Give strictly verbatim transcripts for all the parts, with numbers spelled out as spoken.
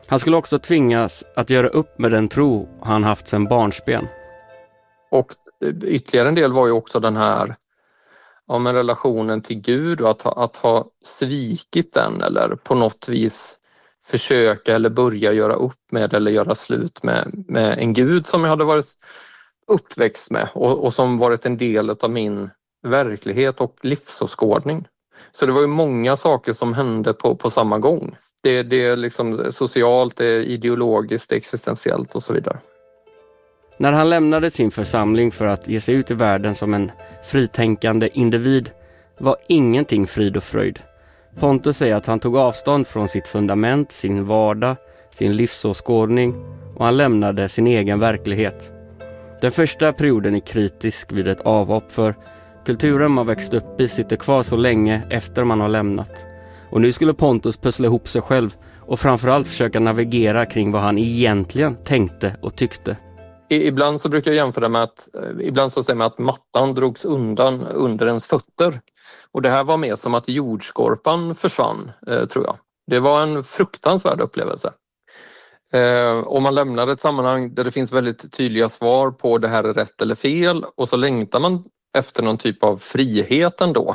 Han skulle också tvingas att göra upp med den tro han haft sedan barnsben. Och ytterligare en del var ju också den här ja, men relationen till Gud och att, ha, att ha svikit den eller på något vis försöka eller börja göra upp med eller göra slut med, med en Gud som jag hade varit uppväxt med och, och som varit en del av min verklighet och livsåskådning. Så det var ju många saker som hände på, på samma gång. Det, det är liksom socialt, det är ideologiskt, det är existentiellt och så vidare. När han lämnade sin församling för att ge sig ut i världen som en fritänkande individ var ingenting frid och fröjd. Pontus säger att han tog avstånd från sitt fundament, sin vardag, sin livsåskådning och han lämnade sin egen verklighet. Den första perioden är kritisk vid ett avhopp för kulturen man växt upp i sitter kvar så länge efter man har lämnat. Och nu skulle Pontus pussla ihop sig själv och framförallt försöka navigera kring vad han egentligen tänkte och tyckte. Ibland så brukar jag jämföra med att ibland så säger man att mattan drogs undan under ens fötter. Och det här var mer som att jordskorpan försvann, eh, tror jag. Det var en fruktansvärd upplevelse. Eh, och man lämnar ett sammanhang där det finns väldigt tydliga svar på det här är rätt eller fel. Och så längtar man efter någon typ av frihet ändå.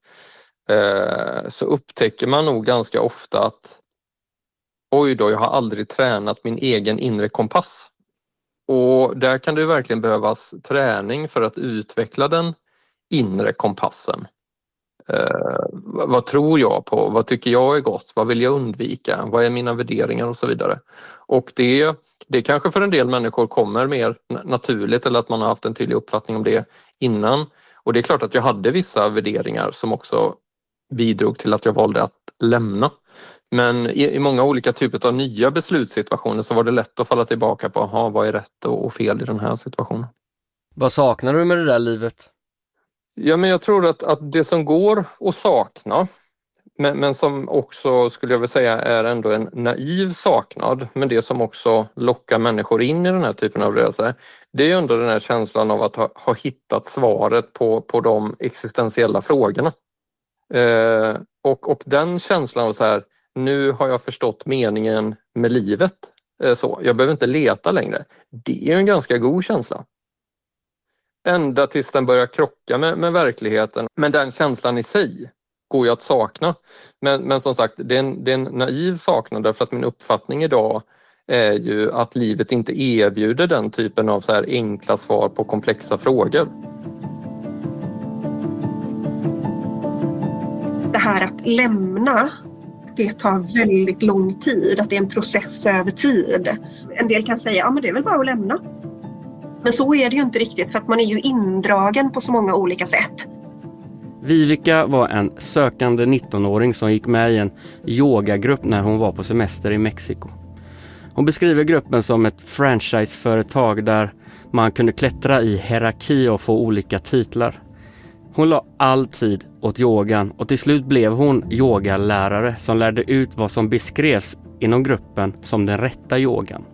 Eh, så upptäcker man nog ganska ofta att oj då, jag har aldrig tränat min egen inre kompass. Och där kan det verkligen behövas träning för att utveckla den inre kompassen. Eh, vad tror jag på? Vad tycker jag är gott? Vad vill jag undvika? Vad är mina värderingar och så vidare? Och det, det kanske för en del människor kommer mer naturligt eller att man har haft en tydlig uppfattning om det innan. Och det är klart att jag hade vissa värderingar som också bidrog till att jag valde att lämna. Men i, i många olika typer av nya beslutssituationer så var det lätt att falla tillbaka på aha, vad är rätt och, och fel i den här situationen. Vad saknar du med det där livet? Ja, men jag tror att, att det som går att sakna, men, men som också skulle jag vilja säga är ändå en naiv saknad, men det som också lockar människor in i den här typen av rörelse, det är ändå den här känslan av att ha, ha hittat svaret på, på de existentiella frågorna. Eh, och, och den känslan av så här, nu har jag förstått meningen med livet, eh, så jag behöver inte leta längre. Det är en ganska god känsla. Ända tills den börjar krocka med, med verkligheten. Men den känslan i sig går ju att sakna. Men, men som sagt, det är, en, det är en naiv saknad därför att min uppfattning idag är ju att livet inte erbjuder den typen av så här enkla svar på komplexa frågor. Det här att lämna, det tar väldigt lång tid, att det är en process över tid. En del kan säga, ja men det är väl bara att lämna. Men så är det ju inte riktigt för att man är ju indragen på så många olika sätt. Vivica var en sökande nittonåring som gick med i en yogagrupp när hon var på semester i Mexiko. Hon beskriver gruppen som ett franchiseföretag där man kunde klättra i hierarki och få olika titlar. Hon la all tid åt yogan och till slut blev hon yogalärare som lärde ut vad som beskrevs inom gruppen som den rätta yogan.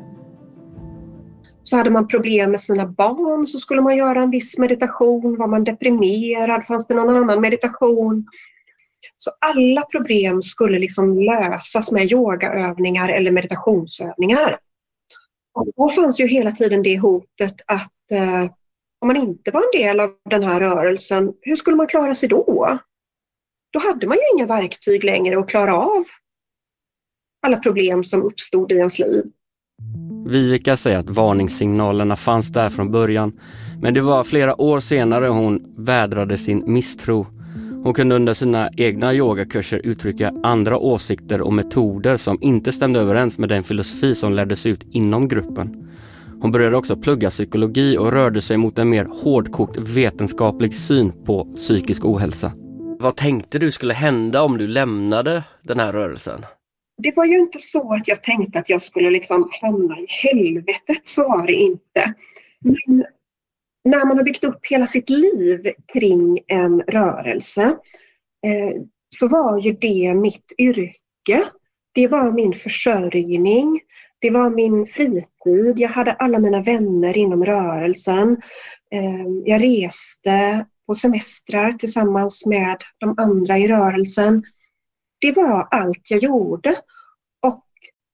Så hade man problem med sina barn så skulle man göra en viss meditation. Var man deprimerad fanns det någon annan meditation. Så alla problem skulle liksom lösas med yogaövningar eller meditationsövningar. Och då fanns ju hela tiden det hotet att eh, om man inte var en del av den här rörelsen, hur skulle man klara sig då? Då hade man ju inga verktyg längre att klara av alla problem som uppstod i ens liv. Vivica säger att varningssignalerna fanns där från början, men det var flera år senare hon vädrade sin misstro. Hon kunde under sina egna yogakurser uttrycka andra åsikter och metoder som inte stämde överens med den filosofi som lärdes ut inom gruppen. Hon började också plugga psykologi och rörde sig mot en mer hårdkokt vetenskaplig syn på psykisk ohälsa. Vad tänkte du skulle hända om du lämnade den här rörelsen? Det var ju inte så att jag tänkte att jag skulle liksom hamna i helvetet, så var det inte. Men när man har byggt upp hela sitt liv kring en rörelse eh, så var ju det mitt yrke. Det var min försörjning. Det var min fritid. Jag hade alla mina vänner inom rörelsen. Eh, jag reste på semestrar tillsammans med de andra i rörelsen. Det var allt jag gjorde. Och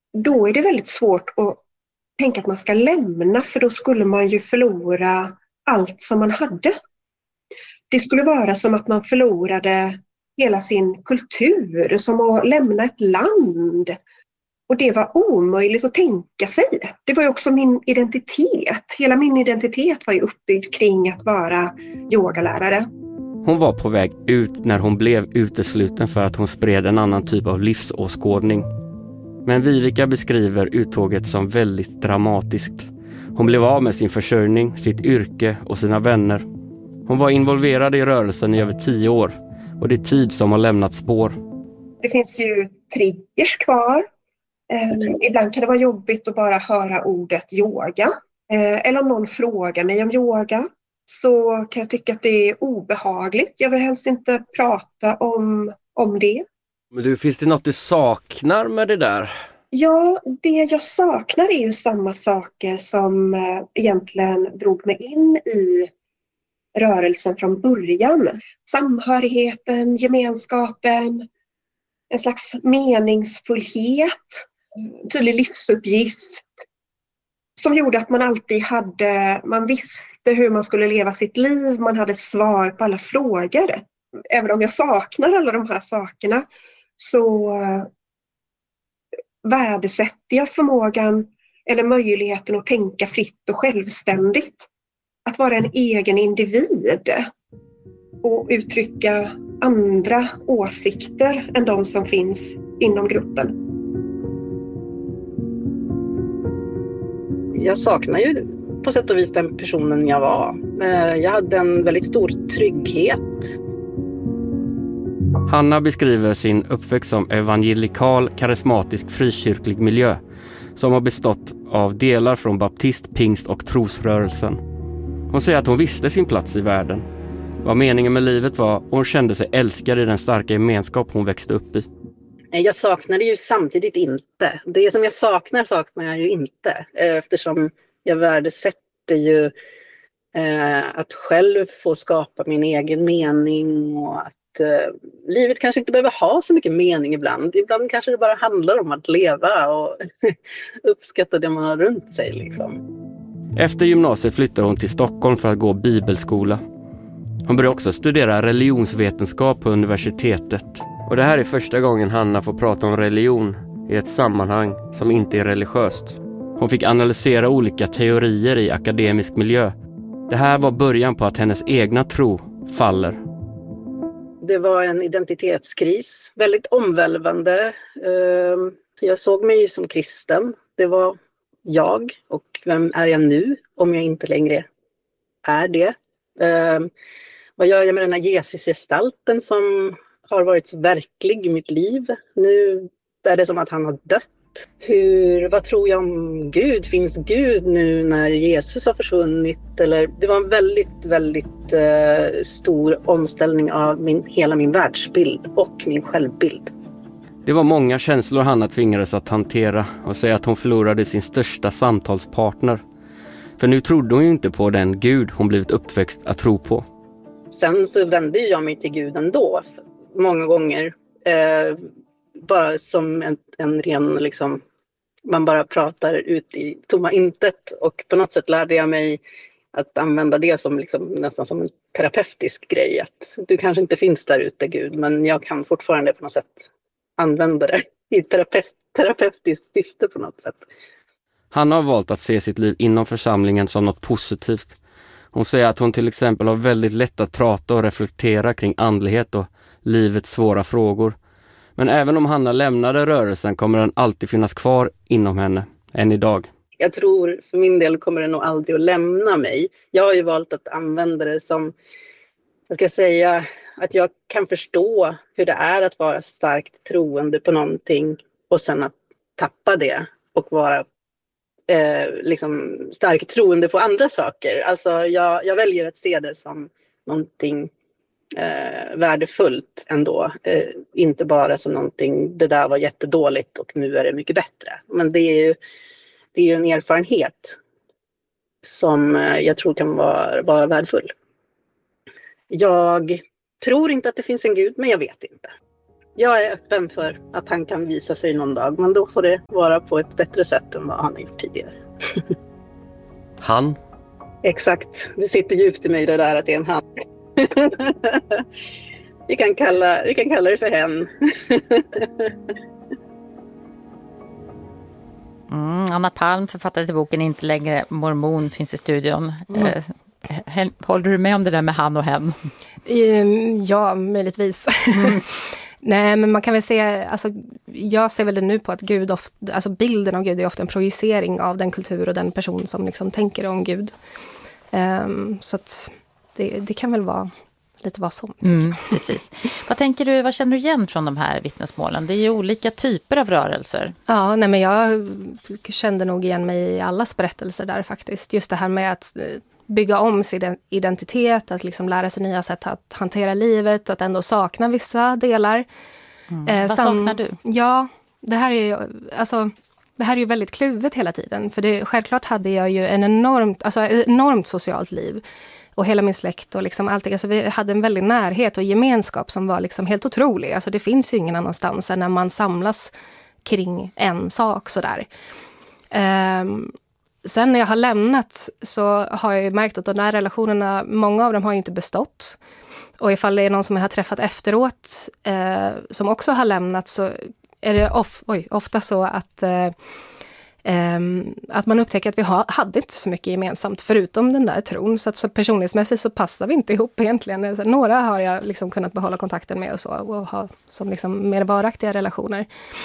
då är det väldigt svårt att tänka att man ska lämna, för då skulle man ju förlora allt som man hade. Det skulle vara som att man förlorade hela sin kultur, som att lämna ett land. Och det var omöjligt att tänka sig. Det var ju också min identitet. Hela min identitet var ju uppbyggd kring att vara yogalärare. Hon var på väg ut när hon blev utesluten för att hon spred en annan typ av livsåskådning. Men Vivica beskriver uttåget som väldigt dramatiskt. Hon blev av med sin försörjning, sitt yrke och sina vänner. Hon var involverad i rörelsen i över tio år och det är tid som har lämnat spår. Det finns ju triggers kvar. Eh, ibland kan det vara jobbigt att bara höra ordet yoga. Eh, eller om någon frågar mig om yoga så kan jag tycka att det är obehagligt. Jag vill helst inte prata om, om det. Men du, finns det något du saknar med det där? Ja, det jag saknar är ju samma saker som eh, egentligen drog mig in i rörelsen från början. Samhörigheten, gemenskapen, en slags meningsfullhet, tydlig livsuppgift som gjorde att man alltid hade, man visste hur man skulle leva sitt liv, man hade svar på alla frågor. Även om jag saknar alla de här sakerna så värdesätter jag förmågan eller möjligheten att tänka fritt och självständigt. Att vara en egen individ och uttrycka andra åsikter än de som finns inom gruppen. Jag saknar ju på sätt och vis den personen jag var. Jag hade en väldigt stor trygghet. Hanna beskriver sin uppväxt som evangelikal, karismatisk, frikyrklig miljö som har bestått av delar från baptist, pingst och trosrörelsen. Hon säger att hon visste sin plats i världen. Vad meningen med livet var och hon kände sig älskad i den starka gemenskap hon växte upp i. Jag saknade ju samtidigt inte. Det som jag saknar saknar jag ju inte. Eftersom jag värdesätter ju eh, att själv få skapa min egen mening och att eh, livet kanske inte behöver ha så mycket mening ibland. Ibland kanske det bara handlar om att leva och uppskatta det man har runt sig liksom. Efter gymnasiet flyttar hon till Stockholm för att gå bibelskola. Hon börjar också studera religionsvetenskap på universitetet. Och det här är första gången Hanna får prata om religion i ett sammanhang som inte är religiöst. Hon fick analysera olika teorier i akademisk miljö. Det här var början på att hennes egna tro faller. Det var en identitetskris, väldigt omvälvande. Jag såg mig som kristen. Det var jag, och vem är jag nu om jag inte längre är det? Vad gör jag med den här Jesusgestalten som har varit så verklig i mitt liv? Nu är det som att han har dött. Hur, vad tror jag om Gud? Finns Gud nu när Jesus har försvunnit? Eller, det var en väldigt, väldigt eh, stor omställning av min, hela min världsbild och min självbild. Det var många känslor Hanna tvingades att hantera och säga att hon förlorade sin största samtalspartner. För nu trodde hon ju inte på den Gud hon blivit uppväxt att tro på. Sen så vände jag mig till Gud ändå många gånger. Eh, bara som en, en ren, liksom, man bara pratar ut i tomma intet. Och på något sätt lärde jag mig att använda det som liksom, nästan som en terapeutisk grej. Att du kanske inte finns där ute, Gud, men jag kan fortfarande på något sätt använda det i terapeut, terapeutiskt syfte på något sätt. Hanna har valt att se sitt liv inom församlingen som något positivt. Hon säger att hon till exempel har väldigt lätt att prata och reflektera kring andlighet och livets svåra frågor. Men även om Hanna lämnade rörelsen kommer den alltid finnas kvar inom henne, än idag. Jag tror för min del kommer det nog aldrig att lämna mig. Jag har ju valt att använda det som, jag ska säga, att jag kan förstå hur det är att vara starkt troende på någonting och sen att tappa det och vara eh, liksom starkt troende på andra saker. Alltså jag, jag väljer att se det som någonting eh, värdefullt ändå. Eh, inte bara som någonting, det där var jättedåligt och nu är det mycket bättre. Men det är ju, det är ju en erfarenhet som eh, jag tror kan vara, vara värdefull. Jag tror inte att det finns en Gud, men jag vet inte. jag är öppen för att han kan visa sig någon dag. Men då får det vara på ett bättre sätt än vad han har gjort tidigare. Han? Exakt. Det sitter djupt i mig det där att det är en han. vi, kan kalla, vi kan kalla det för hen. mm, Anna Palm, författare till boken Inte längre mormon, finns i studion. Mm. Eh, håller du med om det där med han och hen? Ja, möjligtvis. Mm. Nej, men man kan väl se, alltså, jag ser väl det nu på att Gud ofta, alltså bilden av Gud är ofta en projicering av den kultur och den person som liksom tänker om Gud. Um, så att det, det kan väl vara lite vad som. Mm, precis. Vad tänker du, vad känner du igen från de här vittnesmålen? Det är ju olika typer av rörelser. Ja, nej, men jag kände nog igen mig i allas berättelser där faktiskt. Just det här med att bygga om sin identitet, att liksom lära sig nya sätt att hantera livet, att ändå sakna vissa delar. Mm. Eh, Vad sam- saknar du? Ja, det här är ju, alltså, det här är ju väldigt kluvet hela tiden. För det, självklart hade jag ju en enormt, alltså, enormt socialt liv. Och hela min släkt och liksom allting. Alltså, vi hade en väldig närhet och gemenskap som var liksom helt otrolig. Alltså, det finns ju ingen annanstans än när man samlas kring en sak sådär. Um, Sen när jag har lämnat så har jag märkt att de här relationerna, många av dem har ju inte bestått. Och ifall det är någon som jag har träffat efteråt eh, som också har lämnat, så är det of, oj, ofta så att, eh, eh, att man upptäcker att vi ha, hade inte så mycket gemensamt förutom den där tron. Så att så personlighetsmässigt så passar vi inte ihop egentligen. Så några har jag liksom kunnat behålla kontakten med och så, och ha som liksom mer varaktiga relationer.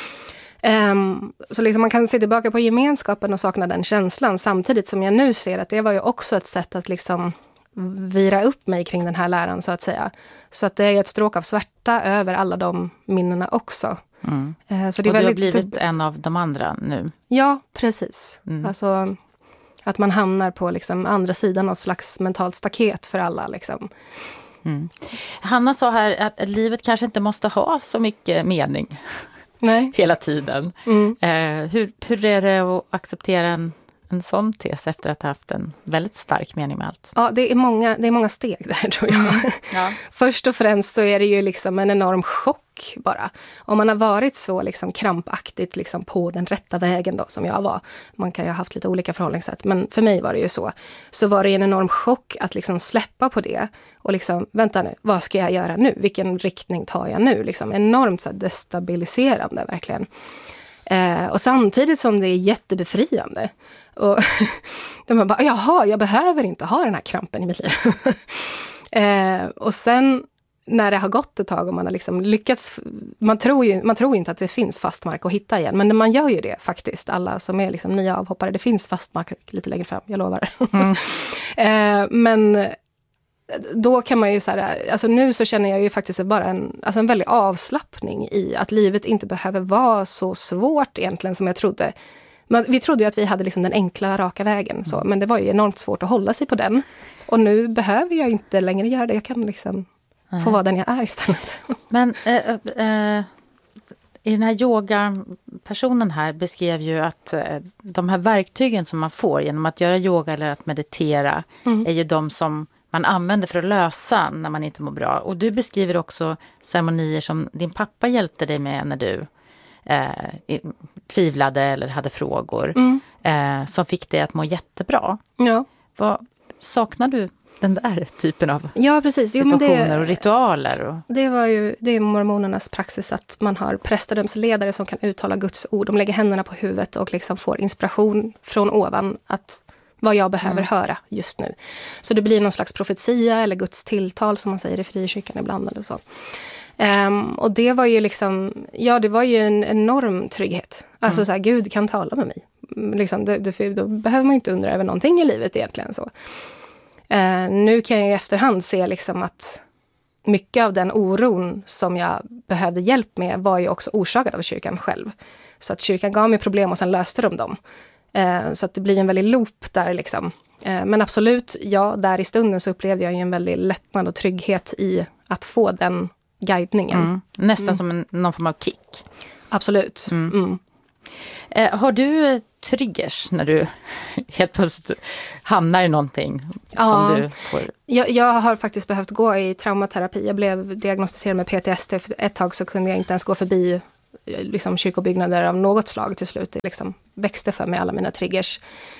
Um, så liksom man kan se tillbaka på gemenskapen och sakna den känslan, samtidigt som jag nu ser att det var ju också ett sätt att liksom vira upp mig kring den här läran, så att säga. Så att det är ett stråk av svärta över alla de minnena också. Mm. Uh, så det är och du väldigt har blivit en av de andra nu? Ja, precis. Mm. Alltså att man hamnar på liksom andra sidan av slags mentalt staket för alla liksom. Mm. Hanna sa här att livet kanske inte måste ha så mycket mening. Nej. Hela tiden. Mm. Eh, hur, hur är det att acceptera en, en sån tes efter att ha haft en väldigt stark mening med allt? Ja, det är många, det är många steg där, tror jag. Mm. Ja. Först och främst så är det ju liksom en enorm chock bara. Om man har varit så liksom krampaktigt liksom på den rätta vägen då, som jag var. Man kan ju ha haft lite olika förhållningssätt, men för mig var det ju så. Så var det en enorm chock att liksom släppa på det. Och liksom, vänta nu, vad ska jag göra nu? Vilken riktning tar jag nu? Liksom enormt så här destabiliserande, verkligen. Eh, och samtidigt som det är jättebefriande. Och de bara, jaha, jag behöver inte ha den här krampen i mitt liv. eh, och sen när det har gått ett tag och man har liksom lyckats, man tror ju man tror ju inte att det finns fast mark att hitta igen, men man gör ju det faktiskt, alla som är liksom nya avhoppare, det finns fast mark lite längre fram, jag lovar. Mm. eh, men då kan man ju så här, alltså nu så känner jag ju faktiskt bara en, alltså en väldig avslappning i att livet inte behöver vara så svårt egentligen som jag trodde. Men vi trodde ju att vi hade liksom den enkla, raka vägen, så, men det var ju enormt svårt att hålla sig på den. Och nu behöver jag inte längre göra det, jag kan liksom få vara den jag är istället. Men äh, äh, i den här yoga-personen här beskrev ju att äh, de här verktygen som man får genom att göra yoga eller att meditera mm. är ju de som man använder för att lösa när man inte mår bra. Och du beskriver också ceremonier som din pappa hjälpte dig med när du eh, tvivlade eller hade frågor. Mm. Eh, som fick dig att må jättebra. Ja. Vad saknar du den där typen av ja, precis. situationer jo, det, och ritualer? Och... Det var ju det är mormonernas praxis att man har prästadömsledare som kan uttala Guds ord. De lägger händerna på huvudet och liksom får inspiration från ovan att vad jag behöver mm. höra just nu. Så det blir någon slags profetia eller Guds tilltal som man säger i frikyrkan ibland eller så. Um, och det var ju liksom, ja det var ju en enorm trygghet. Alltså mm. så här, Gud kan tala med mig. Liksom, det, det, då behöver man inte undra över någonting i livet egentligen så. Uh, nu kan jag i efterhand se liksom att mycket av den oron som jag behövde hjälp med var ju också orsakad av kyrkan själv. Så att kyrkan gav mig problem och sen löste de dem. Uh, så att det blir en väldigt loop där liksom. Uh, men absolut, ja, där i stunden så upplevde jag ju en väldigt lättnad och trygghet i att få den guidningen. Mm. Nästan mm. som en, någon form av kick. Absolut. Mm. Mm. Eh, har du triggers när du helt plötsligt hamnar i någonting ja, som du får? Jag, jag har faktiskt behövt gå i traumaterapi. Jag blev diagnostiserad med P T S D. För ett tag så kunde jag inte ens gå förbi liksom, kyrkobyggnader av något slag till slut. Det liksom växte för mig alla mina triggers.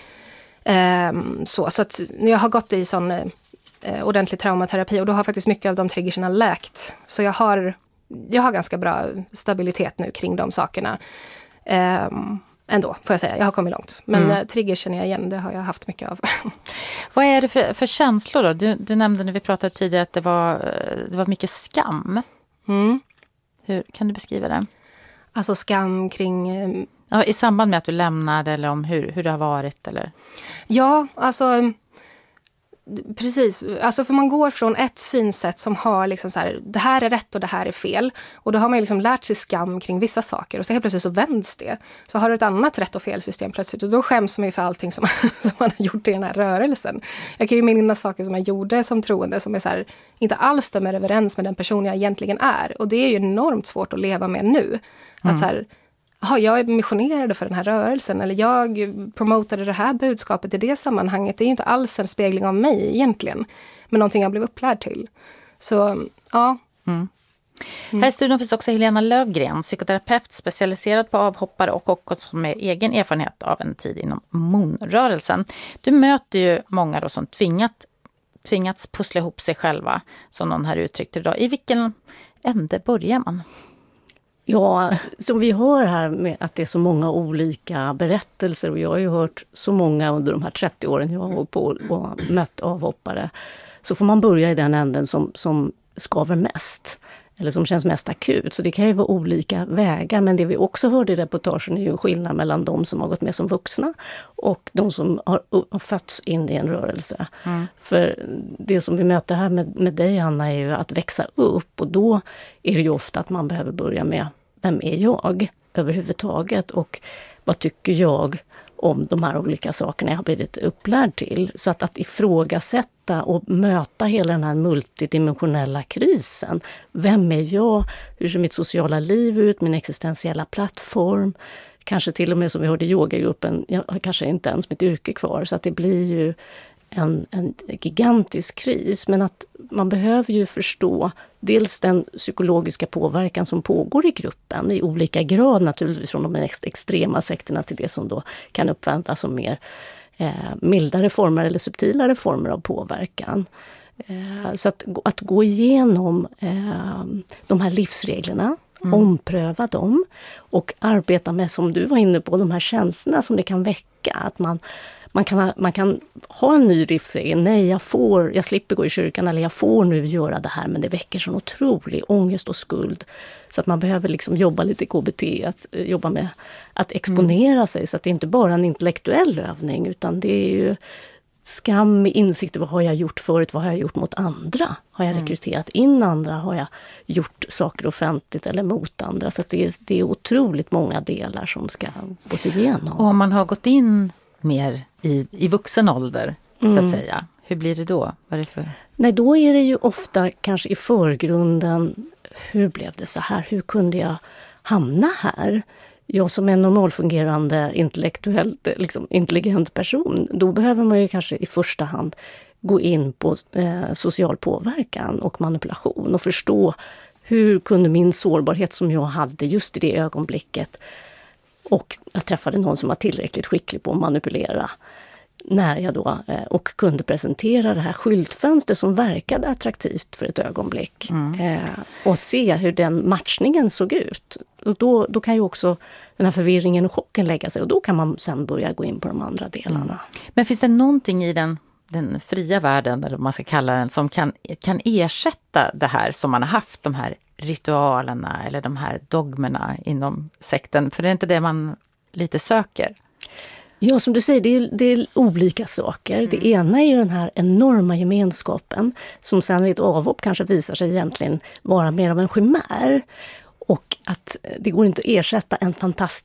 Um, så så att jag har gått i sån uh, ordentlig traumaterapi och då har faktiskt mycket av de triggerserna läkt. Så jag har, jag har ganska bra stabilitet nu kring de sakerna. Um, ändå, får jag säga. Jag har kommit långt. Men mm. uh, triggers känner jag igen, det har jag haft mycket av. Vad är det för, för känslor då? Du, du nämnde när vi pratade tidigare att det var, det var mycket skam. Mm. Hur kan du beskriva det? Alltså skam kring... Um, Ja, i samband med att du lämnade eller om hur, hur det har varit? Eller? Ja, alltså precis. Alltså för man går från ett synsätt som har liksom så här, det här är rätt och det här är fel. Och då har man ju liksom lärt sig skam kring vissa saker och så helt plötsligt så vänds det. Så har du ett annat rätt och fel system plötsligt och då skäms man ju för allting som, som man har gjort i den här rörelsen. Jag kan ju minnas saker som jag gjorde som troende som är så här, inte alls stämmer överens med den person jag egentligen är. Och det är ju enormt svårt att leva med nu. Att Mm. så här, aha, jag missionerade för den här rörelsen eller jag promotade det här budskapet i det sammanhanget. Det är ju inte alls en spegling av mig egentligen, men någonting jag blev upplärd till. Så, ja. Mm. Mm. Här i studion finns också Helena Lövgren, psykoterapeut specialiserad på avhoppare och också med egen erfarenhet av en tid inom Moon-rörelsen. Du möter ju många då som tvingat, tvingats pussla ihop sig själva, som någon här uttryckte idag. I vilken ände börjar man? Ja, som vi hör här med att det är så många olika berättelser och jag har ju hört så många under de här trettio åren jag har hållit på och mött avhoppare, så får man börja i den änden som, som skaver mest eller som känns mest akut. Så det kan ju vara olika vägar, men det vi också hörde i reportagen är ju en skillnad mellan de som har gått med som vuxna och de som har, har fötts in i en rörelse. Mm. För det som vi möter här med, med dig, Anna, är ju att växa upp och då är det ju ofta att man behöver börja med vem är jag överhuvudtaget och vad tycker jag om de här olika sakerna jag har blivit upplärd till. Så att, att ifrågasätta och möta hela den här multidimensionella krisen. Vem är jag? Hur ser mitt sociala liv ut? Min existentiella plattform? Kanske till och med som vi hörde i yogagruppen, jag har kanske inte ens mitt yrke kvar. Så att det blir ju en, en gigantisk kris. Men att man behöver ju förstå dels den psykologiska påverkan som pågår i gruppen i olika grad, naturligtvis från de extrema sekterna till det som då kan uppfattas som mer eh, mildare former eller subtilare former av påverkan. Eh, så att, att gå igenom eh, de här livsreglerna, mm. ompröva dem och arbeta med, som du var inne på, de här känslorna som det kan väcka. Att man Man kan, man kan ha en ny livsregel. Nej, jag, får, jag slipper gå i kyrkan eller jag får nu göra det här, men det väcker sån otrolig ångest och skuld. Så att man behöver liksom jobba lite K B T, att jobba med att exponera mm. sig. Så att det inte bara är en intellektuell övning, utan det är ju skam, insikter. Vad har jag gjort förut? Vad har jag gjort mot andra? Har jag rekryterat in andra? Har jag gjort saker offentligt eller mot andra? Så att det, är, det är otroligt många delar som ska gås igenom. Och om man har gått in mer i, i vuxen ålder, mm. så att säga. Hur blir det då? Vad är det för? Nej, då är det ju ofta kanske i förgrunden, hur blev det så här? Hur kunde jag hamna här? Jag som en normalfungerande, intellektuellt, liksom, intelligent person, då behöver man ju kanske i första hand gå in på eh, social påverkan och manipulation och förstå hur kunde min sårbarhet som jag hade just i det ögonblicket, och jag träffade någon som var tillräckligt skicklig på att manipulera när jag då eh, och kunde presentera det här skyltfönster som verkade attraktivt för ett ögonblick mm. eh, och se hur den matchningen såg ut. Och då, då kan ju också den här förvirringen och chocken lägga sig och då kan man sen börja gå in på de andra delarna. Mm. Men finns det någonting i den, den fria världen, eller vad man ska kalla den, som kan, kan ersätta det här som man har haft, de här ritualerna eller de här dogmerna inom sekten? För det är inte det man lite söker. Ja, som du säger, det är, det är olika saker. Mm. Det ena är ju den här enorma gemenskapen som sen vid ett avhopp kanske visar sig egentligen vara mer av en chimär. Och att det går inte att ersätta en fantastisk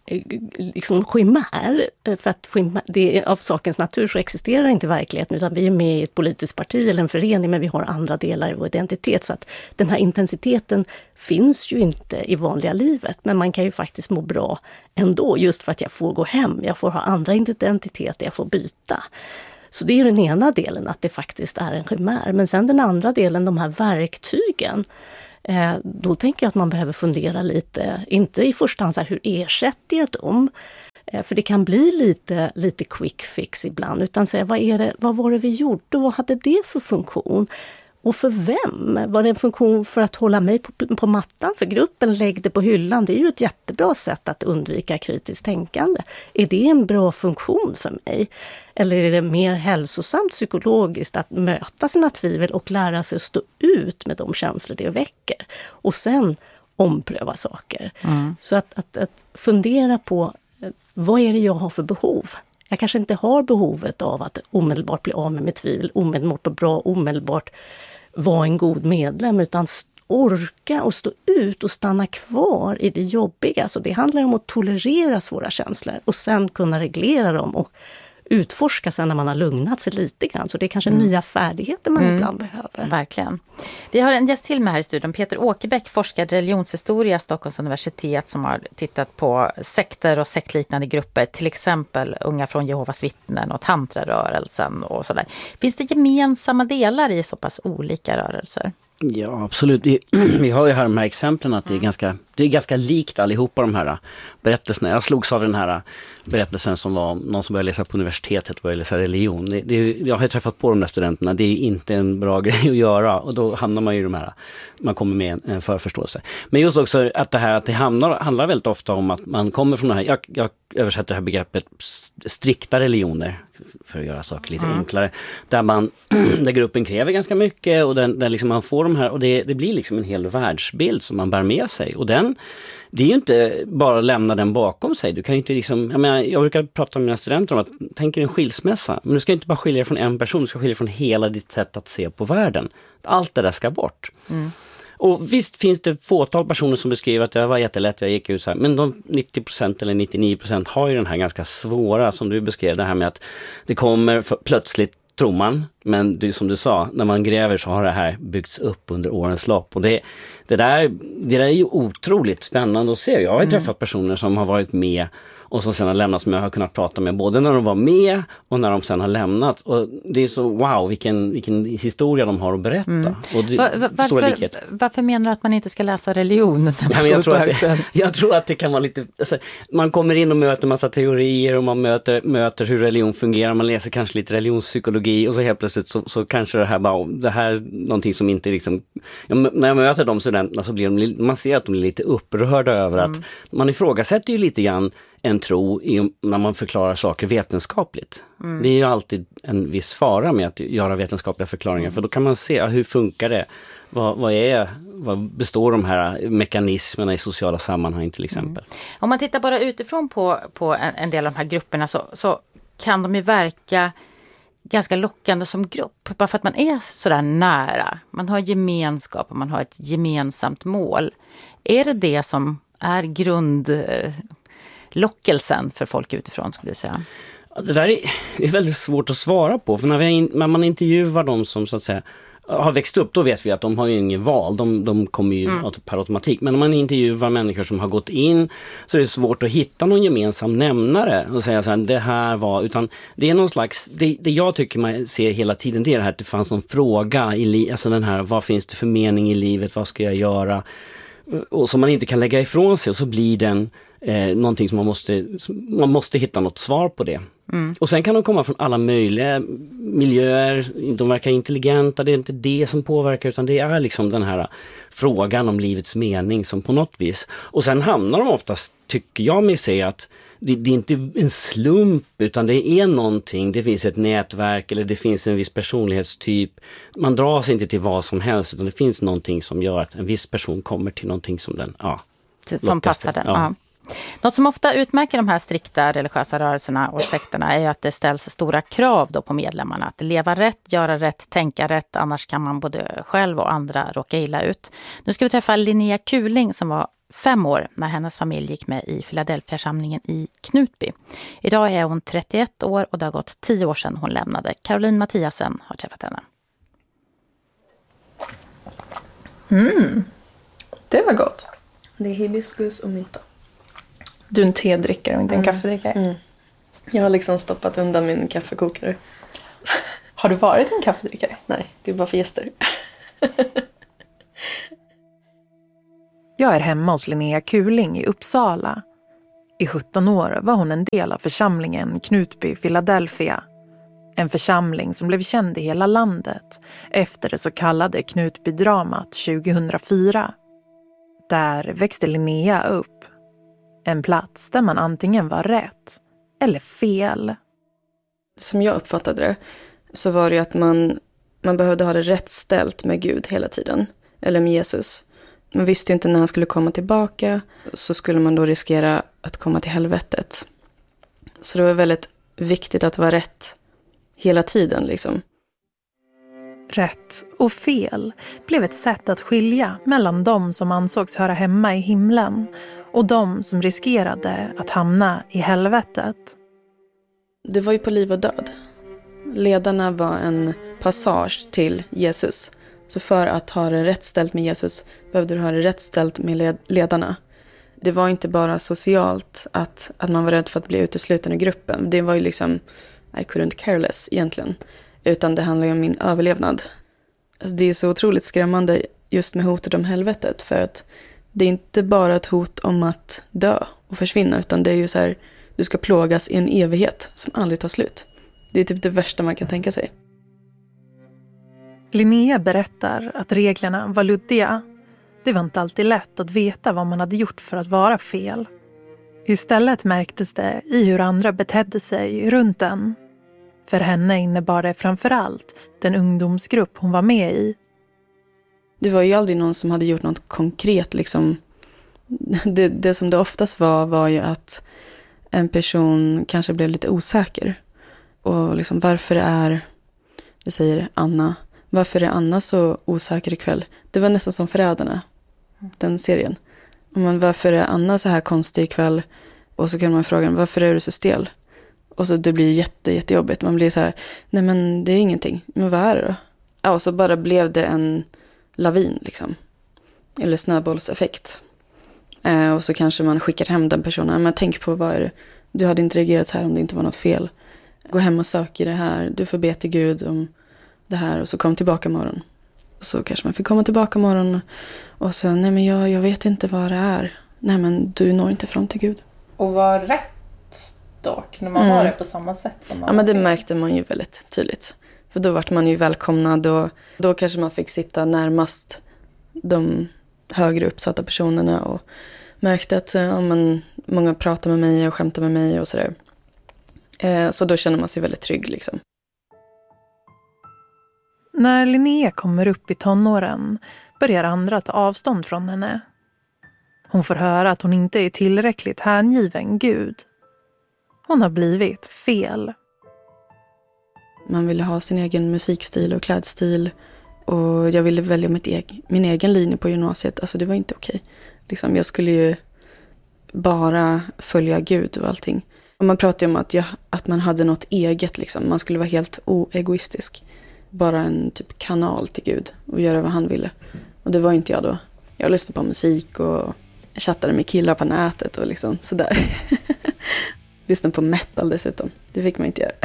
liksom chimär, för att chimär, det är av sakens natur så existerar inte verkligheten, utan vi är med i ett politiskt parti eller en förening, men vi har andra delar i vår identitet, så att den här intensiteten finns ju inte i vanliga livet, men man kan ju faktiskt må bra ändå, just för att jag får gå hem, jag får ha andra identiteter, jag får byta. Så det är den ena delen, att det faktiskt är en chimär, men sen den andra delen, de här verktygen, Eh, då tänker jag att man behöver fundera lite, inte i första hand så här, hur ersätter jag dem? Eh, för det kan bli lite, lite quick fix ibland, utan säga, vad, är det, vad var det vi gjorde och vad hade det för funktion? Och för vem? Var det en funktion för att hålla mig på, på mattan för gruppen? Lägg det på hyllan. Det är ju ett jättebra sätt att undvika kritiskt tänkande. Är det en bra funktion för mig? Eller är det mer hälsosamt psykologiskt att möta sina tvivel och lära sig att stå ut med de känslor det väcker? Och sen ompröva saker. Mm. Så att, att, att fundera på, vad är det jag har för behov? Jag kanske inte har behovet av att omedelbart bli av med mitt tvivel, omedelbart och bra, omedelbart vara en god medlem, utan orka och stå ut och stanna kvar i det jobbiga. Så det handlar om att tolerera svåra känslor och sen kunna reglera dem och utforska sen när man har lugnat sig lite grann. Så det är kanske mm. nya färdigheter man mm. ibland behöver. Verkligen. Vi har en gäst till med här i studion. Peter Åkerbäck, forskar religionshistoria, Stockholms universitet, som har tittat på sekter och sektliknande grupper. Till exempel Unga från Jehovas vittnen och tantrarörelsen och sådär. Finns det gemensamma delar i så pass olika rörelser? Ja, absolut. Vi, vi har ju här de här exemplen att det är, ganska, det är ganska likt allihopa de här berättelserna. Jag slogs av den här berättelsen som var någon som började läsa på universitetet och började läsa religion. Det, det, jag har träffat på de där studenterna. Det är inte en bra grej att göra och då hamnar man ju i de här, man kommer med en, en förförståelse. Men just också att det här att det hamnar, handlar väldigt ofta om att man kommer från det här, jag, jag översätter det här begreppet strikta religioner för att göra saker lite mm. enklare, där man där gruppen kräver ganska mycket och den, där liksom man får de här, och det, det blir liksom en hel världsbild som man bär med sig, och den, det är ju inte bara att lämna den bakom sig. Du kan ju inte liksom, jag menar, jag brukar prata med mina studenter om att tänk en skilsmässa, men du ska inte bara skilja dig från en person, du ska skilja från hela ditt sätt att se på världen. Allt det där ska bort. Mm. Och visst finns det fåtal personer som beskriver att det var jättelätt, jag gick ut så här, men de nittio procent eller nittionio procent har ju den här ganska svåra, som du beskrev, det här med att det kommer för, plötsligt tror man, men det, som du sa, när man gräver så har det här byggts upp under årens lopp, och det, det, där, det där är ju otroligt spännande att se. Jag har ju mm. träffat personer som har varit med och som sen har lämnat, som jag har kunnat prata med både när de var med och när de sen har lämnat. Och det är så, wow, vilken, vilken historia de har att berätta. Mm. Och det, var, var, varför, varför menar du att man inte ska läsa religion? Ja, men jag, tror att det, jag tror att det kan vara lite, alltså, man kommer in och möter massa teorier och man möter, möter hur religion fungerar. Man läser kanske lite religionspsykologi och så helt plötsligt så, så kanske det här bara, det här är någonting som inte liksom, jag, när jag möter de studenterna så blir de, man ser att de är lite upprörda över mm. att man ifrågasätter ju lite grann en tro i, när man förklarar saker vetenskapligt. Mm. Det är ju alltid en viss fara med att göra vetenskapliga förklaringar, mm. för då kan man se ja, hur funkar det? Vad, vad, är, vad består de här mekanismerna i sociala sammanhang till exempel? Mm. Om man tittar bara utifrån på, på en, en del av de här grupperna så, så kan de ju verka ganska lockande som grupp, bara för att man är sådär nära. Man har gemenskap och man har ett gemensamt mål. Är det det som är grund... lockelsen för folk utifrån, skulle jag säga? Det där är, är väldigt svårt att svara på, för när, vi in, när man intervjuar dem som så att säga har växt upp, då vet vi att de har ju ingen val, de, de kommer ju mm. per automatik, men när man intervjuar människor som har gått in så är det svårt att hitta någon gemensam nämnare och säga så här, det här var, utan det är någon slags, det, det jag tycker man ser hela tiden, det är det här att det fanns en fråga i li, alltså den här, vad finns det för mening i livet, vad ska jag göra, och som man inte kan lägga ifrån sig, och så blir den Eh, någonting som man måste, man måste hitta något svar på det. Mm. Och sen kan de komma från alla möjliga miljöer, de verkar intelligenta, det är inte det som påverkar, utan det är liksom den här frågan om livets mening som på något vis. Och sen hamnar de oftast, tycker jag mig se, att det, det är inte en slump, utan det är någonting, det finns ett nätverk eller det finns en viss personlighetstyp. Man dras inte till vad som helst, utan det finns någonting som gör att en viss person kommer till någonting som den, ja, som passar den, ja. ja. Något som ofta utmärker de här strikta religiösa rörelserna och sekterna är ju att det ställs stora krav då på medlemmarna. Att leva rätt, göra rätt, tänka rätt, annars kan man både själv och andra råka illa ut. Nu ska vi träffa Linnea Kuling som var fem år när hennes familj gick med i Philadelphia-församlingen i Knutby. Idag är hon trettioett år och det har gått tio år sedan hon lämnade. Caroline Mattiasen har träffat henne. Mm, det var gott. Det är hibiskus och mynta. Du är en tedrickare och inte en Mm. kaffedrickare. Mm. Jag har liksom stoppat undan min kaffekokare. Har du varit en kaffedrickare? Nej, det är bara för gäster. Jag är hemma hos Linnea Kuling i Uppsala. I sjutton år var hon en del av församlingen Knutby, Philadelphia. En församling som blev känd i hela landet efter det så kallade Knutby-dramat tjugohundrafyra. Där växte Linnea upp. En plats där man antingen var rätt eller fel. Som jag uppfattade det så var det att man, man behövde ha det rätt ställt med Gud hela tiden. Eller med Jesus. Man visste ju inte när han skulle komma tillbaka, så skulle man då riskera att komma till helvetet. Så det var väldigt viktigt att vara rätt hela tiden liksom. Rätt och fel blev ett sätt att skilja mellan de som ansågs höra hemma i himlen och de som riskerade att hamna i helvetet. Det var ju på liv och död. Ledarna var en passage till Jesus. Så för att ha det rätt ställt med Jesus behövde du ha det rätt ställt med ledarna. Det var inte bara socialt att, att man var rädd för att bli utesluten i gruppen. Det var ju liksom, I couldn't care less egentligen. Utan det handlar ju om min överlevnad. Alltså det är så otroligt skrämmande just med hotet om helvetet. För att det är inte bara ett hot om att dö och försvinna. Utan det är ju så här, du ska plågas i en evighet som aldrig tar slut. Det är typ det värsta man kan tänka sig. Linnea berättar att reglerna var luddiga. Det var inte alltid lätt att veta vad man hade gjort för att vara fel. Istället märktes det i hur andra betedde sig runt en. För henne innebar det framförallt den ungdomsgrupp hon var med i. Det var ju aldrig någon som hade gjort något konkret. Liksom. Det, det som det oftast var var ju att en person kanske blev lite osäker. Och liksom varför är, det säger Anna, varför är Anna så osäker ikväll? Det var nästan som Förrädarna, den serien. Men varför är Anna så här konstig ikväll? Och så kan man fråga, varför är du så stel? Och så det blir jätte, jättejobbigt. Man blir så här, nej men det är ingenting. Men vad är det då? Ja, och så bara blev det en lavin liksom. Eller snöbollseffekt. Eh, och så kanske man skickar hem den personen. Men tänk på vad är det? Du hade inte reagerat så här om det inte var något fel. Gå hem och sök i det här. Du får be till Gud om det här. Och så kom tillbaka imorgon. Och så kanske man fick komma tillbaka imorgon. Och så, nej men jag, jag vet inte vad det är. Nej men du når inte fram till Gud. Och var rätt dock när man Mm. var det på samma sätt som man Ja, men det var. märkte man ju väldigt tydligt. För då var man ju välkomnad och då kanske man fick sitta närmast de högre uppsatta personerna och märkte att ja, men, många pratade med mig och skämtade med mig och sådär. Eh, så då känner man sig väldigt trygg liksom. När Linnea kommer upp i tonåren börjar andra ta avstånd från henne. Hon får höra att hon inte är tillräckligt hängiven Gud. Hon har blivit fel. Man ville ha sin egen musikstil och klädstil. Och jag ville välja mitt eg- min egen linje på gymnasiet. Alltså det var inte okej. Liksom, jag skulle ju bara följa Gud och allting. Och man pratade om att, jag, att man hade något eget. Liksom. Man skulle vara helt oegoistisk. Bara en typ kanal till Gud och göra vad han ville. Och det var inte jag då. Jag lyssnade på musik och chattade med killar på nätet och liksom sådär. Lyssnade på metal dessutom. Det fick man inte göra.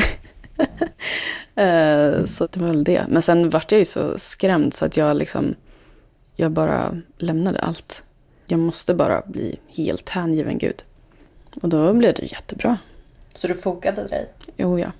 uh, så det var väl det. Men sen var jag ju så skrämd så att jag liksom jag bara lämnade allt. Jag måste bara bli helt hängiven Gud. Och då blev det jättebra. Så du fogade dig? Jo, ja.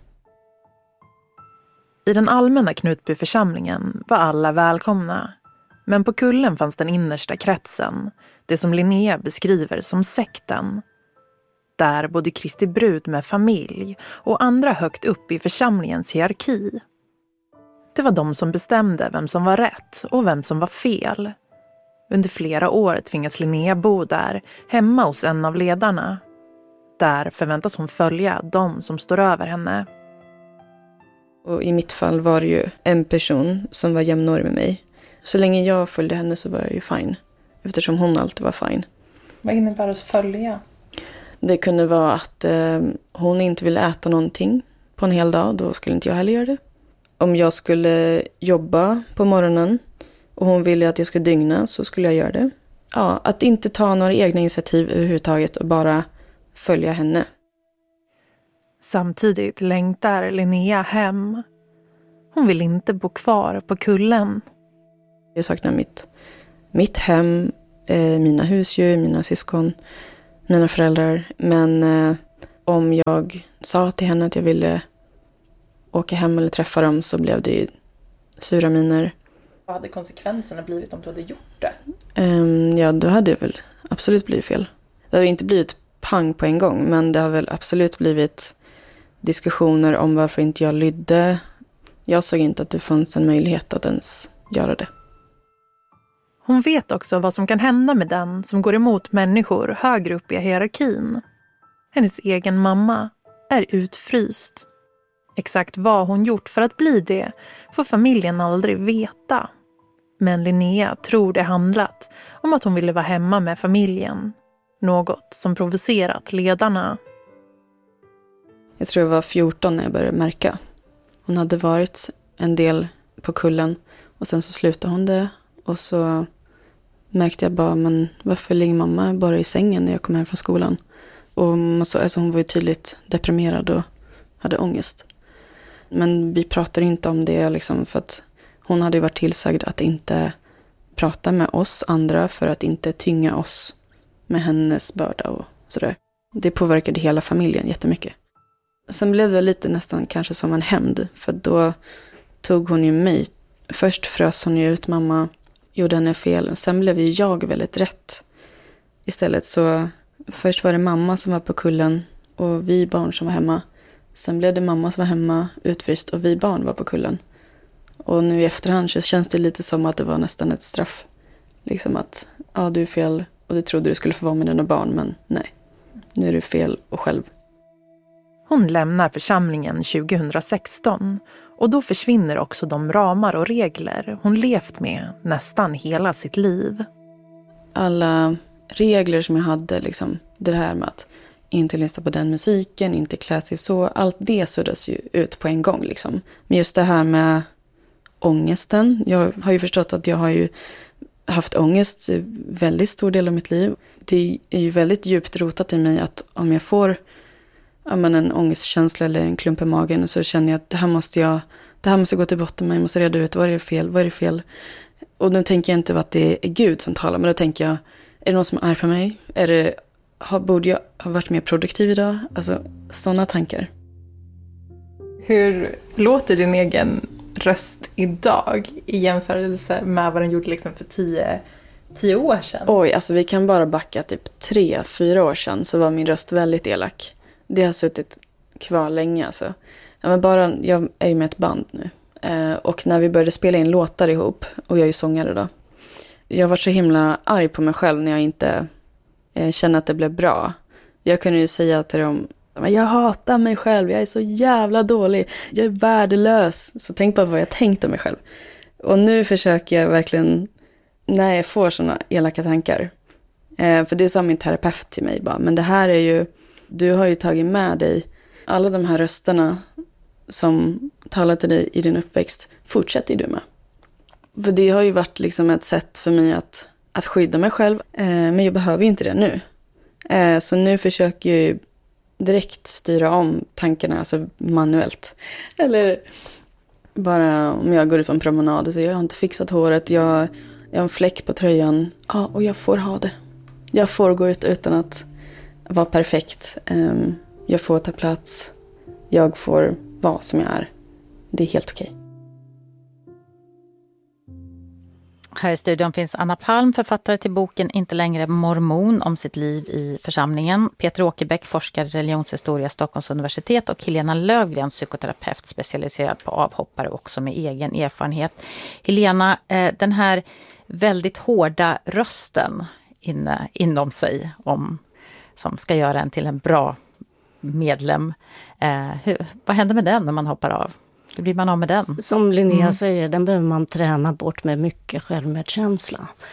I den allmänna Knutbyförsamlingen var alla välkomna. Men på kullen fanns den innersta kretsen, det som Linnea beskriver som sekten. Där bodde Kristi brud med familj och andra högt upp i församlingens hierarki. Det var de som bestämde vem som var rätt och vem som var fel. Under flera år tvingas Linnea bo där, hemma hos en av ledarna. Där förväntas hon följa de som står över henne. Och i mitt fall var det ju en person som var jämnårig med mig. Så länge jag följde henne så var jag ju fine. Eftersom hon alltid var fine. Vad innebär att följa? Det kunde vara att eh, hon inte ville äta någonting på en hel dag. Då skulle inte jag heller göra det. Om jag skulle jobba på morgonen och hon ville att jag skulle dygna så skulle jag göra det. Ja, att inte ta några egna initiativ överhuvudtaget och bara följa henne. Samtidigt längtar Linnea hem. Hon vill inte bo kvar på kullen. Jag saknar mitt, mitt hem, eh, mina husdjur, mina syskon, mina föräldrar. Men eh, om jag sa till henne att jag ville åka hem eller träffa dem så blev det ju sura miner. Vad hade konsekvenserna blivit om du hade gjort det? Um, ja, då hade det väl absolut blivit fel. Det hade inte blivit pang på en gång, men det har väl absolut blivit diskussioner om varför inte jag lydde. Jag såg inte att det fanns en möjlighet att ens göra det. Hon vet också vad som kan hända med den som går emot människor högre upp i hierarkin. Hennes egen mamma är utfryst. Exakt vad hon gjort för att bli det får familjen aldrig veta. Men Linnea tror det handlat om att hon ville vara hemma med familjen. Något som provocerat ledarna. Jag tror jag var fjorton när jag började märka. Hon hade varit en del på kullen och sen så slutade hon det. Och så märkte jag bara, men varför ligger mamma bara i sängen när jag kom hem från skolan? Och så, alltså hon var ju tydligt deprimerad och hade ångest. Men vi pratade inte om det liksom för att hon hade varit tillsagd att inte prata med oss andra för att inte tynga oss med hennes börda och sådär. Det påverkade hela familjen jättemycket. Sen blev det lite nästan kanske som en hämnd, för då tog hon ju mig. Först frös hon ju ut mamma, gjorde henne fel. Sen blev ju jag väldigt rätt. Istället så, först var det mamma som var på kullen och vi barn som var hemma. Sen blev det mamma som var hemma, utfryst, och vi barn var på kullen. Och nu i efterhand så känns det lite som att det var nästan ett straff. Liksom att, ja du är fel och du trodde du skulle få vara med dina barn, men nej. Nu är du fel och själv. Hon lämnar församlingen tjugohundrasexton och då försvinner också de ramar och regler hon levt med nästan hela sitt liv. Alla regler som jag hade, liksom, det här med att inte lyssna på den musiken, inte klä sig så, allt det suddas ju ut på en gång. Liksom. Men just det här med ångesten, jag har ju förstått att jag har ju haft ångest väldigt stor del av mitt liv. Det är ju väldigt djupt rotat i mig att om jag får ja, men en ångestkänsla eller en klump i magen så känner jag att det här måste jag, det här måste gå till botten med, jag måste reda ut vad är det fel, vad är det fel. Och nu tänker jag inte att det är Gud som talar, men då tänker jag, är det någon som är arg på mig? Är det, har, borde jag ha varit mer produktiv idag? Alltså sådana tankar. Hur låter din egen röst idag i jämförelse med vad den gjorde liksom för tio, tio år sedan? Oj, alltså vi kan bara backa typ tre, fyra år sedan så var min röst väldigt elak. Det har suttit kvar länge alltså. Ja, men bara, jag är ju med ett band nu. Eh, och när vi började spela in låtar ihop, och jag är ju sångare då. Jag var så himla arg på mig själv när jag inte eh, kände att det blev bra. Jag kunde ju säga till dem, men jag hatar mig själv, jag är så jävla dålig, jag är värdelös. Så tänk bara vad jag tänkte om mig själv. Och nu försöker jag verkligen, när jag får såna elaka tankar. Eh, för det sa min terapeut till mig bara, men det här är ju, du har ju tagit med dig alla de här rösterna som talar till dig i din uppväxt, fortsätter du med. För det har ju varit liksom ett sätt för mig att, att skydda mig själv, eh, men jag behöver ju inte det nu. Eh, så nu försöker jag ju direkt styra om tankarna, alltså manuellt. Eller bara om jag går ut på en promenad så jag har inte fixat håret, jag, jag har en fläck på tröjan, ja, och jag får ha det. Jag får gå ut utan att vara perfekt. Eh, jag får ta plats. Jag får vara som jag är. Det är helt okej. Här i studion finns Anna Palm, författare till boken Inte längre mormon, om sitt liv i församlingen. Peter Åkerbäck, forskare i religionshistoria, Stockholms universitet, och Helena Lövgren, psykoterapeut specialiserad på avhoppare, också med egen erfarenhet. Helena, den här väldigt hårda rösten inne, inom sig om, som ska göra en till en bra medlem. Eh, hur, vad händer med den när man hoppar av? Hur blir man av med den? Som Linnea mm. säger, den behöver man träna bort med mycket självmedkänsla.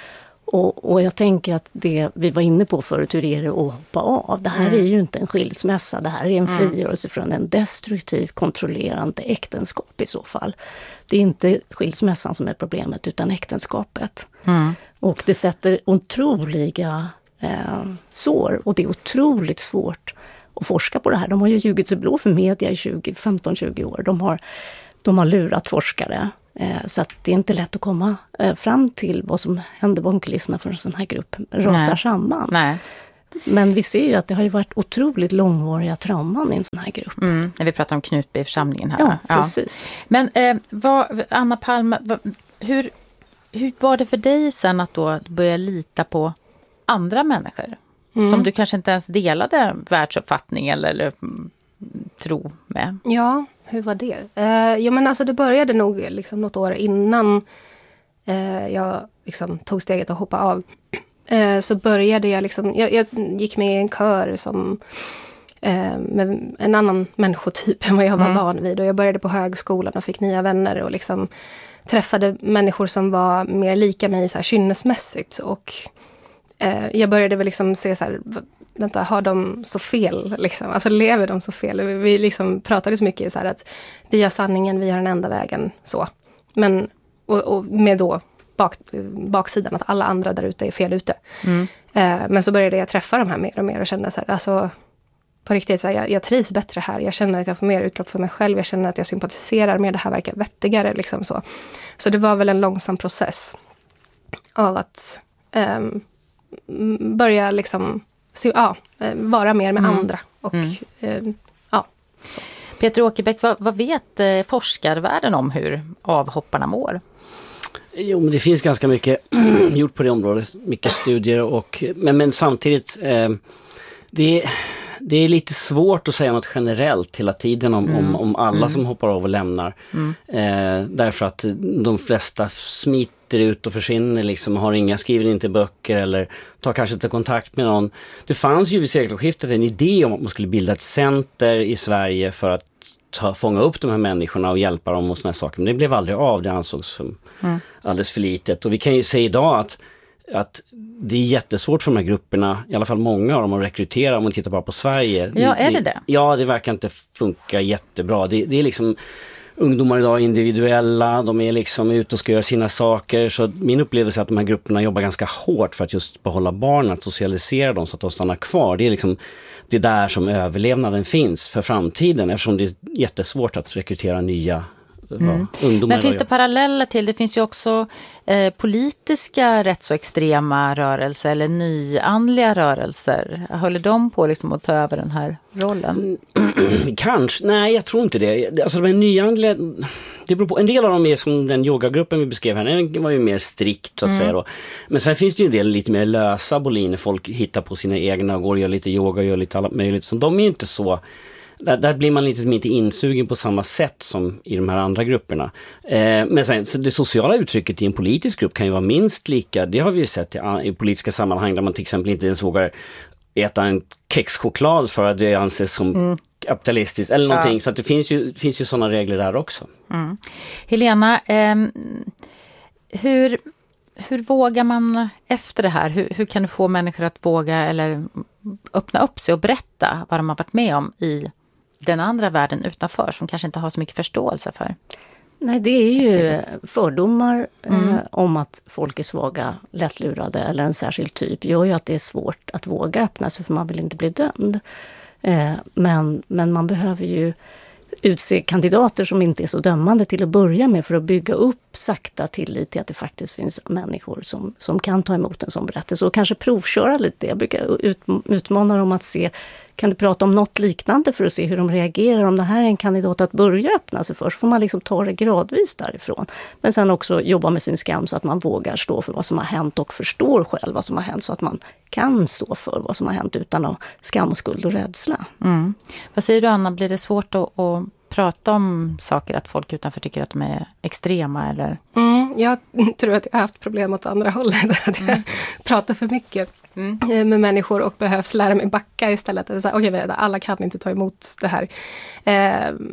Och, och jag tänker att det vi var inne på förut, hur är det att hoppa av? Det här mm. är ju inte en skilsmässa, det här är en frigörelse mm. från en destruktiv, kontrollerande äktenskap i så fall. Det är inte skilsmässan som är problemet utan äktenskapet. Mm. Och det sätter otroliga eh, sår och det är otroligt svårt att forska på det här. De har ju ljugit sig blå för media i femton tjugo år. De har, de har lurat forskare. Så att det är inte lätt att komma fram till vad som händer bakom kulisserna för en sån här grupp rasar Nej. samman. Nej. Men vi ser ju att det har ju varit otroligt långvariga trauman i en sån här grupp. Mm, när vi pratar om Knutby-församlingen här. Ja, precis. Ja. Men eh, vad, Anna Palme, vad, hur, hur var det för dig sen att då börja lita på andra människor? Mm. Som du kanske inte ens delade världsuppfattning eller, eller tro med? Ja, hur var det? Eh, ja, men alltså det började nog liksom något år innan eh, jag liksom tog steget att hoppa av. Eh, så började jag liksom, jag, jag gick med i en kör som eh, med en annan människotyp än vad jag var mm. van vid. Och jag började på högskolan och fick nya vänner och liksom träffade människor som var mer lika mig så här kynnesmässigt. Och eh, jag började väl liksom se så här, vänta, har de så fel? Liksom? Alltså lever de så fel? Vi liksom pratade så mycket så här att vi har sanningen, vi har den enda vägen. Så. Men, och, och med då bak, baksidan att alla andra där ute är fel ute. Mm. Eh, men så började jag träffa de här mer och mer och kände så här, alltså på riktigt, så här, jag, jag trivs bättre här. Jag känner att jag får mer utlopp för mig själv. Jag känner att jag sympatiserar med det här, verkar vettigare. Liksom så. Så det var väl en långsam process av att eh, börja liksom Så, ja, vara mer med mm. andra. Och, mm. eh, ja, så. Peter Åkerbäck, vad, vad vet eh, forskarvärlden om hur avhopparna mår? Jo, men det finns ganska mycket gjort på det området. Mycket studier. Och, men, men samtidigt, eh, det, det är lite svårt att säga något generellt hela tiden om, mm. om, om alla mm. som hoppar av och lämnar. Mm. Eh, därför att de flesta smiter ut och försvinner liksom, har inga, skriver inte böcker eller tar kanske inte kontakt med någon. Det fanns ju vid sekelskiftet en idé om att man skulle bilda ett center i Sverige för att ta, fånga upp de här människorna och hjälpa dem och såna här saker. Men det blev aldrig av, det ansågs som mm. alldeles för litet. Och vi kan ju se idag att att det är jättesvårt för de här grupperna, i alla fall många av dem, att rekrytera om man tittar bara på Sverige. Ja, är det det? Ja, det verkar inte funka jättebra. Det, det är liksom, ungdomar idag är individuella, de är liksom ute och ska göra sina saker. Så min upplevelse är att de här grupperna jobbar ganska hårt för att just behålla barnen, att socialisera dem så att de stannar kvar. Det är liksom det där som överlevnaden finns för framtiden, eftersom det är jättesvårt att rekrytera nya Mm. Men finns det paralleller till, det finns ju också eh, politiska rätt så extrema rörelser eller nyandliga rörelser. Håller de på liksom att ta över den här rollen? Kanske, nej jag tror inte det. Alltså de är nyandliga, det beror på, en del av dem är som den yogagruppen vi beskrev här, den var ju mer strikt så att mm. säga då. Men sen finns det ju en del lite mer lösa boliner, folk hittar på sina egna och går och gör lite yoga och gör lite allt möjligt. Så de är ju inte så. Där, där blir man lite som inte insugen på samma sätt som i de här andra grupperna. Eh, men sen, så det sociala uttrycket i en politisk grupp kan ju vara minst lika. Det har vi ju sett i, i politiska sammanhang där man till exempel inte ens vågar äta en kexchoklad för att det anses som mm. kapitalistiskt eller någonting. Ja. Så att det finns ju, finns ju sådana regler där också. Mm. Helena, eh, hur, hur vågar man efter det här? Hur, hur kan du få människor att våga eller öppna upp sig och berätta vad de har varit med om i den andra världen utanför som kanske inte har så mycket förståelse för? Nej, det är ju fördomar mm. eh, om att folk är svaga, lättlurade eller en särskild typ gör ju att det är svårt att våga öppna sig för man vill inte bli dömd. Eh, men, men man behöver ju utse kandidater som inte är så dömande till att börja med för att bygga upp sakta tillit till att det faktiskt finns människor som, som kan ta emot en sån berättelse och kanske provköra lite. Jag brukar ut, utmana dem att se, kan du prata om något liknande för att se hur de reagerar om det här är en kandidat att börja öppna sig för, så får man liksom ta det gradvis därifrån. Men sen också jobba med sin skam så att man vågar stå för vad som har hänt och förstår själv vad som har hänt så att man kan stå för vad som har hänt utan att skam och skuld och rädsla. Mm. Vad säger du Anna, blir det svårt att, att prata om saker att folk utanför tycker att de är extrema eller? Mm, jag tror att jag har haft problem åt andra hållet. Att jag mm. pratar för mycket mm. med människor och behövs lära mig backa istället. Okej, okay, alla kan inte ta emot det här. Eh,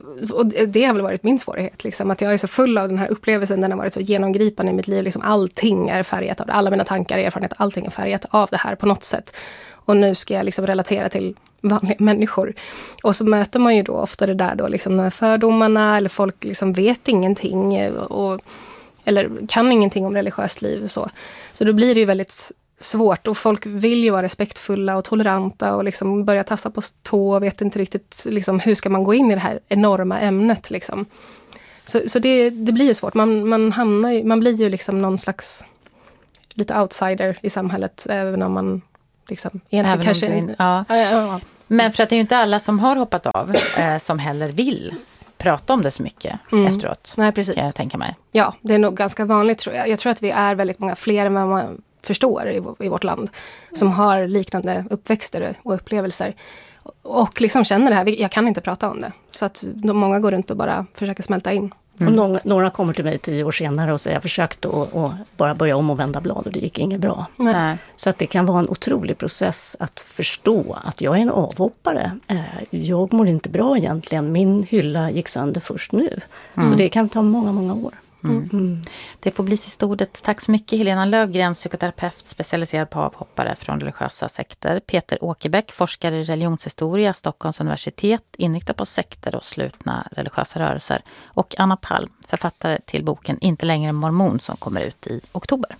och det har väl varit min svårighet, liksom, att jag är så full av den här upplevelsen, den har varit så genomgripande i mitt liv, liksom, allting är färgat av det, alla mina tankar, erfarenheter, allting är färgat av det här på något sätt. Och nu ska jag liksom relatera till vanliga människor. Och så möter man ju då ofta det där då, liksom, de här fördomarna, eller folk liksom vet ingenting och, eller kan ingenting om religiöst liv och så. Så då blir det ju väldigt svårt, och folk vill ju vara respektfulla och toleranta och liksom börja tassa på tå och vet inte riktigt liksom, hur ska man gå in i det här enorma ämnet liksom. Så, så det, det blir ju svårt. Man, man, hamnar ju, man blir ju liksom någon slags lite outsider i samhället, även om man liksom egentligen kanske inte... Ja. Ja, ja, ja. Men för att det är ju inte alla som har hoppat av eh, som heller vill prata om det så mycket mm. efteråt. Nej, precis. Kan jag tänka mig. Ja, det är nog ganska vanligt, tror jag. Jag tror att vi är väldigt många fler än vad man förstår i, i vårt land som har liknande uppväxter och upplevelser. Och liksom känner det här, jag kan inte prata om det. Så att de, många går runt och bara försöker smälta in. Mm. Och några, några kommer till mig tio år senare och säger jag försökte att och bara börja om och vända blad och det gick inget bra. Nej. Så att det kan vara en otrolig process att förstå att jag är en avhoppare. Jag mår inte bra egentligen. Min hylla gick sönder först nu. Mm. Så det kan ta många, många år. Mm. Mm. Det får bli sista ordet. Tack så mycket Helena Lövgren, psykoterapeut specialiserad på avhoppare från religiösa sekter. Peter Åkerbäck, forskare i religionshistoria, Stockholms universitet, inriktad på sekter och slutna religiösa rörelser. Och Anna Palm, författare till boken Inte längre mormon som kommer ut i oktober.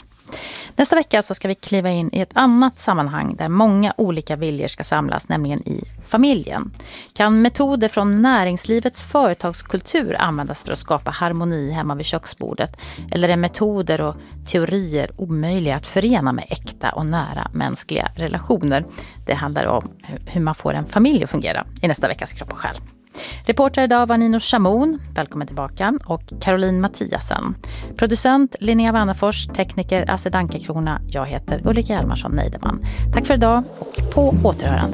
Nästa vecka så ska vi kliva in i ett annat sammanhang där många olika viljor ska samlas, nämligen i familjen. Kan metoder från näringslivets företagskultur användas för att skapa harmoni hemma vid köksbordet? Eller är metoder och teorier omöjliga att förena med äkta och nära mänskliga relationer? Det handlar om hur man får en familj att fungera i nästa veckas Kropp och själ. Reporter idag var Nino Chamoun, välkommen tillbaka, och Caroline Mattiasen. Producent Linnea Wannafors, tekniker Asse Dankekrona. Jag heter Ulrika Hjalmarsson Neideman. Tack för idag och på återhörande.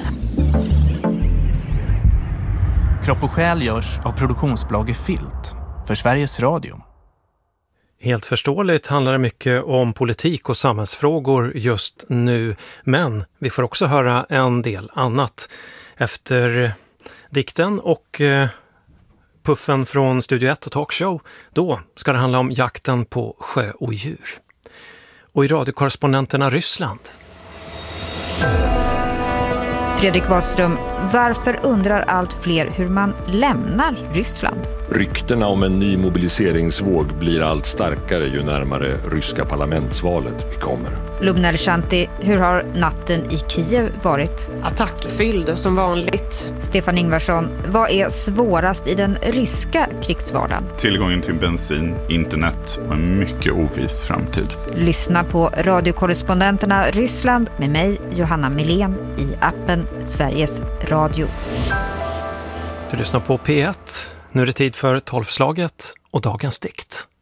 Kropp och själ görs av produktionsbolaget Filt för Sveriges Radio. Helt förståeligt handlar det mycket om politik och samhällsfrågor just nu, men vi får också höra en del annat. Efter dikten och eh, puffen från Studio ett och Talkshow, då ska det handla om jakten på sjöodjur. Och i radiokorrespondenterna Ryssland. Fredrik Wahlström, varför undrar allt fler hur man lämnar Ryssland? Ryktena om en ny mobiliseringsvåg blir allt starkare ju närmare ryska parlamentsvalet vi kommer. Lubna Shanti, hur har natten i Kiev varit? Attackfylld som vanligt. Stefan Ingvarsson, vad är svårast i den ryska krigsvardagen? Tillgången till bensin, internet och en mycket oviss framtid. Lyssna på radiokorrespondenterna Ryssland med mig, Johanna Milén, i appen Sveriges Radio. Du lyssnar på P ett. Nu är det tid för tolvslaget och dagens dikt.